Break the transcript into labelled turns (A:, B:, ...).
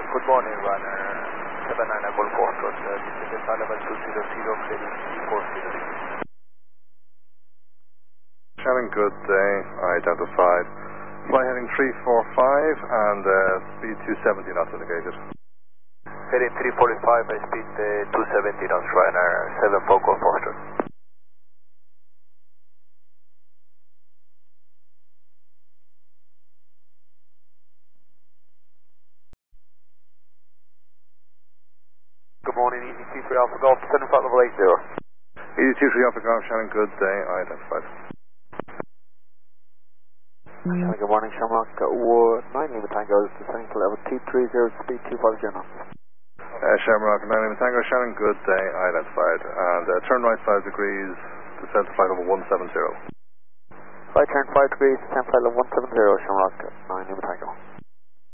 A: Good morning, runner 79 Golf Foxtrot. This is the level 200, clearing 340.
B: Shannon, good day. Identified. Fly heading 345 and speed 270 knots indicated.
A: Heading 345 and speed 270 knots, runner 74 Golf Foxtrot. Good morning, EDC 3 Alpha Golf, 75 level 80.
B: EDC 3 Alpha Golf, Shannon, good day. Identified.
A: Shannon, good morning, Shamrock 9 Lima Tango, descending to level 230, speed 250 knots.
B: Shamrock 9 Lima Tango, Shannon, good day. Identified. And turn right 5 degrees, descend to flight level 170.
A: Right turn 5 degrees, descend flight level 170, Shamrock 9 Lima Tango.